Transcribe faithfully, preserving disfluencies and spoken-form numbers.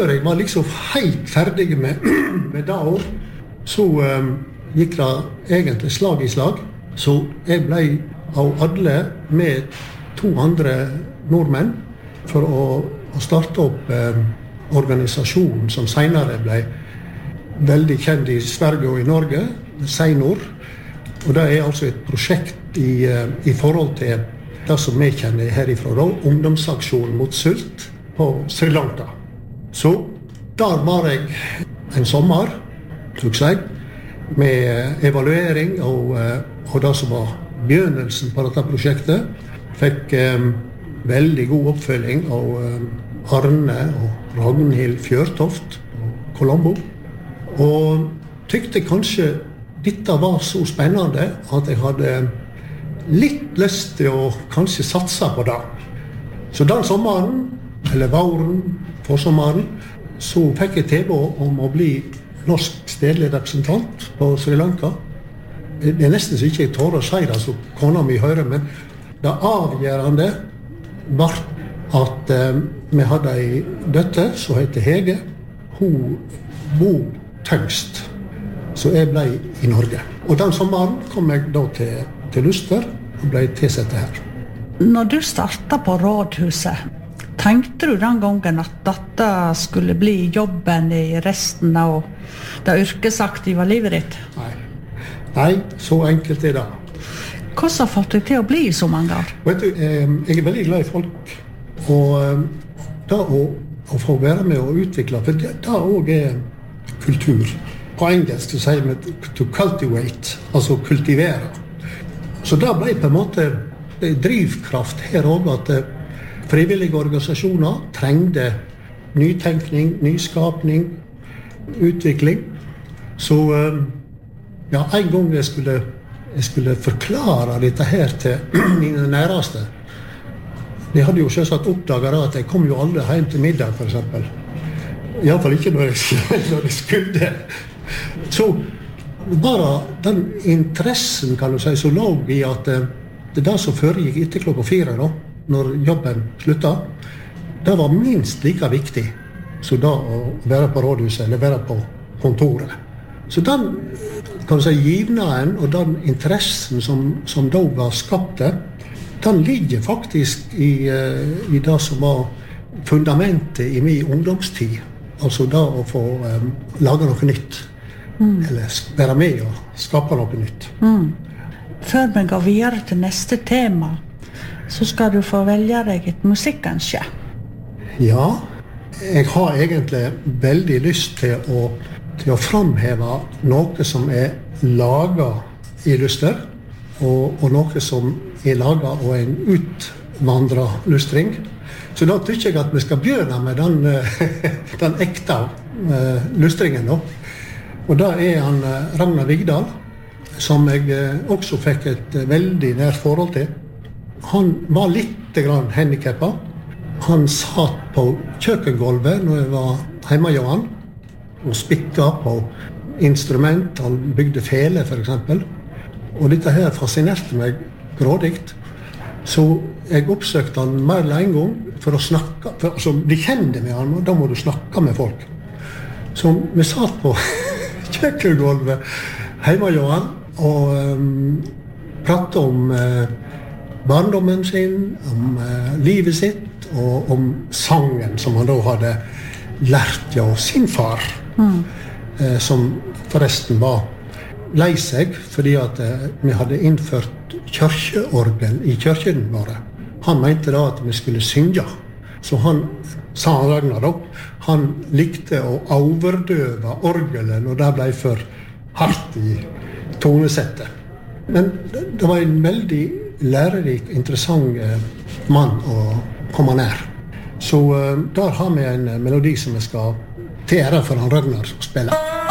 før jeg var liksom helt ferdig med, med det år, så um, gikk det egentlig slag i slag. Så jeg ble av alle med to andre nordmenn for å, å starte opp um, organisasjonen som senere ble veldig kjent i Sverige og i Norge, Seinor. Og det er altså et prosjekt i, i forhold til det som vi kjenner herifra, da, ungdomsaksjonen mot sult på Sri Lanka. Så der var jeg en sommer, tror jeg, med evaluering og, og det som var begynnelsen på dette prosjektet. Fikk um, veldig god oppfølging av um, Arne og Ragnhild Fjørtoft og Colombo. Og tykte kanskje dette var så spennende at jeg hadde litt lyst til å kanskje satse på det. Så den sommeren, eller våren, forsommeren, så fikk jeg tilbud om å bli norsk stedlig representant på Sri Lanka. Det er nesten så ikke jeg tør å si det, så kona mi hører, men det avgjørende var at eh, vi hadde en døtter som heter Hege. Hun bor tøngst, så jeg ble i Norge. Og den sommeren kom jeg da til, til Luster og ble tilsett her. Når du startet på rådhuset, tenkte du den gangen at dette skulle bli jobben i resten av det yrkesaktive livet ditt? Nei. Nei, så enkelt er det. Hva har fått deg til å bli så mange år? Vet du, jeg er veldig glad i folk, og da å, å få være med og utvikle, for det, det også er kultur. På engelsk så sier vi to cultivate, altså kultivere. Så det ble på en måte drivkraft her også, at frivillige organisasjoner trengte nytenkning, nyskapning, utvikling. Så ja, en gang jeg skulle, jeg skulle forklare dette her til mine næreste. De hadde jo selvsagt oppdaget at jeg kom jo aldri hjem til middag, for eksempel. I hvert fall ikke når jeg, når jeg skulle. Så bare den interessen, kan du si, som lå i at det der som foregikk etter klokka fire, da, når jobben sluttet, det var minst like viktig som da å være på rådhuset eller være på kontoret. Så den, kan du si, givnaden og den interessen som, som da var skapt, den ligger faktisk i, i det som var fundamentet i min ungdomstid. Altså da å få um, lage noe nytt, mm. eller være med og skape noe nytt. Mm. Før vi går videre til neste tema, så skal du få velge deg et musikkønske. Ja, jeg har egentlig veldig lyst til å, til å framheve noe som er laget i Luster, og, og noe som er laget av en utvandret lustring. Så da tykker jeg at vi skal begynne med den, den ekte uh, lustringen da. Og da er han uh, Ragnar Vigdal, som jeg uh, også fikk et uh, veldig nært forhold til. Han var litt grann handikappet. Han satt på kjøkkengolvet når jeg var hjemme hos han, og spikket på instrument. Han bygde fele, for eksempel. Og dette her fascinerte meg grådigt. Så jeg oppsøkte han mer enn en gang for å snakke. For, altså, de kjenner med han, og da må du snakke med folk. Så vi satt på kjøkkengolvet hjemme hos han og um, pratet om uh, barndommen sin, om uh, livet sitt og om sangen som han da hadde lært av sin far, mm. uh, som forresten var lei seg fordi at uh, vi hadde innført kirkeorgel i kirken våre. Han mente da at vi skulle synge. Så han sa han Ragnar opp. Han likte å overdøve orgelen, og det ble for hardt i tonesettet. Men det var en veldig lærerik, interessant mann å komme nær. Så der har vi en melodi som vi skal til ære for han Ragnar spille.